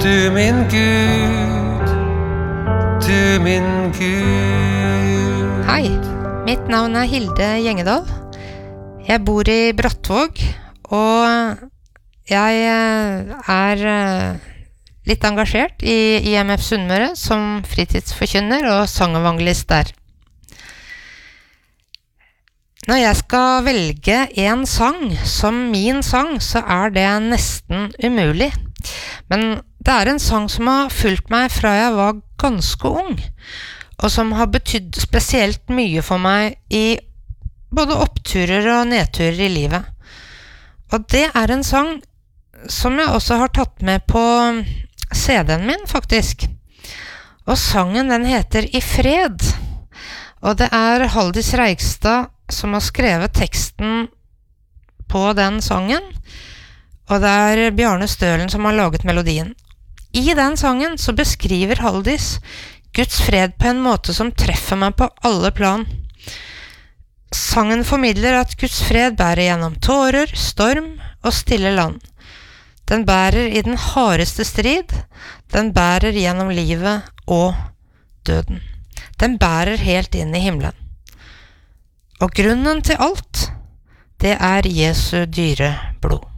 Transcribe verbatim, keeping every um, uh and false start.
Du min Gud, du min Gud. Hei, mitt navn er Hilde Gjengedal. Jeg bor i Brattvåg, og jeg er litt engasjert i I M F Sunnmøre som fritidsforkynner og sangevangelist der. Når jeg skal velge en sang som min sang, så er det nesten umulig. Men det er en sang som har fulgt meg fra jeg var ganske ung, og som har betydd spesielt mye for meg i både oppturer og nedturer i livet. Og det er en sang som jeg også har tatt med på C D-en min, faktisk. Og sangen den heter I fred. Og det er Haldis Reigstad som har skrevet teksten på den sangen, og det er Bjarne Stølen som har laget melodien. I den sangen så beskriver Haldis Guds fred på en måte som treffer meg på alle plan. Sangen formidler at Guds fred bærer gjennom tårer, storm og stille land. Den bærer i den hardeste strid, den bærer gjennom livet og døden. Den bærer helt inn i himmelen. Og grunnen til alt, det er Jesu dyre blod.